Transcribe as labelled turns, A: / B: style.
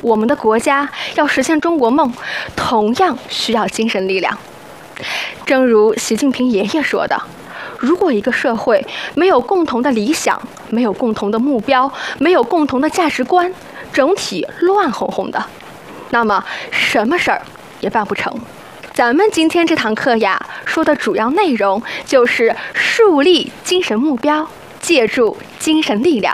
A: 我们的国家要实现中国梦，同样需要精神力量。正如习近平爷爷说的，如果一个社会没有共同的理想，没有共同的目标，没有共同的价值观，整体乱哄哄的，那么什么事儿也办不成。咱们今天这堂课呀，说的主要内容就是树立精神目标，借助精神力量。